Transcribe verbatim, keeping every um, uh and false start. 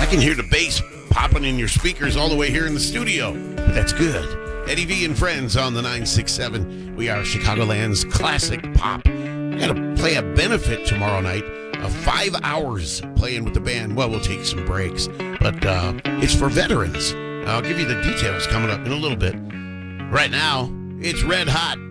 can hear the bass popping in your speakers all the way here in the studio. But that's good. Eddie V and Friends on the nine six seven. We are Chicagoland's classic pop. I got to play a benefit tomorrow night of five hours playing with the band. Well, we'll take some breaks, but uh, it's for veterans. I'll give you the details coming up in a little bit. Right now, it's red hot.